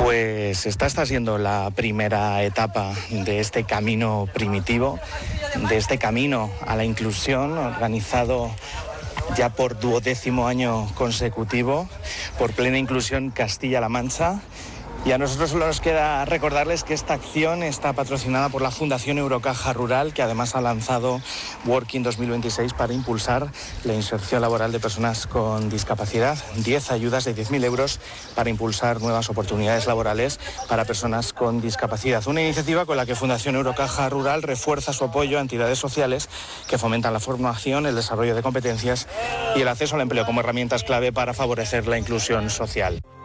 Pues esta está siendo la primera etapa de este camino primitivo, de este camino a la inclusión organizado ya por 12º año consecutivo por Plena Inclusión Castilla-La Mancha. Y a nosotros solo nos queda recordarles que esta acción está patrocinada por la Fundación Eurocaja Rural, que además ha lanzado Working 2026 para impulsar la inserción laboral de personas con discapacidad. 10 ayudas de 10.000 euros para impulsar nuevas oportunidades laborales para personas con discapacidad. Una iniciativa con la que Fundación Eurocaja Rural refuerza su apoyo a entidades sociales que fomentan la formación, el desarrollo de competencias y el acceso al empleo como herramientas clave para favorecer la inclusión social.